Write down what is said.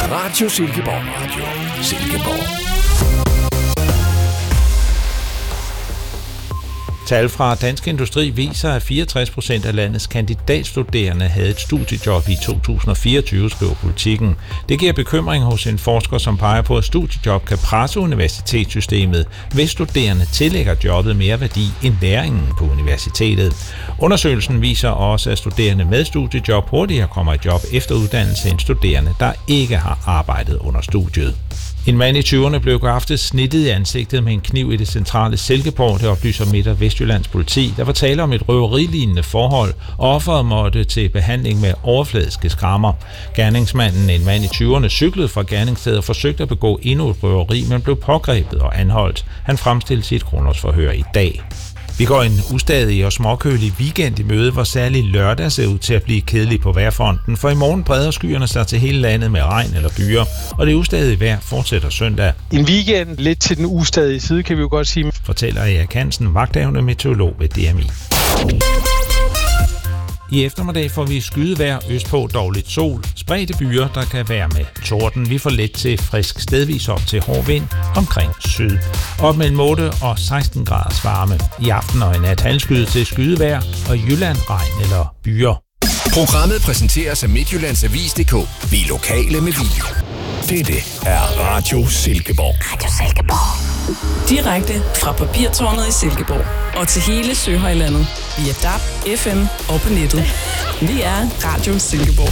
Radio Silkeborg. Radio Silkeborg. Tal fra Dansk Industri viser, at 64% af landets kandidatstuderende havde et studiejob i 2024, skriver Politikken. Det giver bekymring hos en forsker, som peger på, at studiejob kan presse universitetssystemet, hvis studerende tillægger jobbet mere værdi end læringen på universitetet. Undersøgelsen viser også, at studerende med studiejob hurtigere kommer i job efter uddannelse end studerende, der ikke har arbejdet under studiet. En mand i 20'erne blev i går aftes snittet i ansigtet med en kniv i det centrale Silkeborg, det oplyser Midt- og Vestjyllands politi. Der var tale om et røverilignende forhold, og offeret måtte til behandling med overfladiske skrammer. Gerningsmanden, en mand i 20'erne, cyklede fra gerningsstedet og forsøgte at begå endnu et røveri, men blev pågrebet og anholdt. Han fremstilles i et grundlovsforhør i dag. Vi går en ustadig og småkølig weekend i møde, hvor særlig lørdag ser ud til at blive kedelig på vejrfronten, for i morgen breder skyerne sig til hele landet med regn eller byer, og det ustadige vejr fortsætter søndag. En weekend lidt til den ustadige side, kan vi jo godt sige. Fortæller Erik Hansen, vagthavende meteorolog ved DMI. I eftermiddag får vi skydevejr, østpå dårligt sol, spredte byer, der kan være med torden. Vi får let til frisk stedvis op til hård vind omkring syd. Op mellem 8 og 16 graders varme. I aften og i nat halvskyet til skydevejr, og i Jylland regn eller byer. Programmet præsenteres af Midtjyllandsavis.dk. Vi er lokale med video. Dette er Radio Silkeborg. Radio Silkeborg. Direkte fra Papirtårnet i Silkeborg og til hele Søhøjlandet via DAB, FM og på nettet. Vi er Radio Silkeborg.